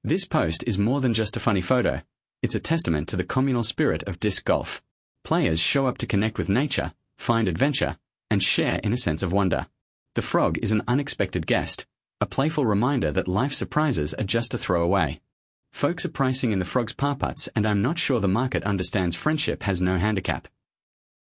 This post is more than just a funny photo. It's a testament to the communal spirit of disc golf. Players show up to connect with nature, find adventure, and share in a sense of wonder. The frog is an unexpected guest, a playful reminder that life surprises are just a throwaway. Folks are pricing in the frog's par putts, and I'm not sure the market understands friendship has no handicap.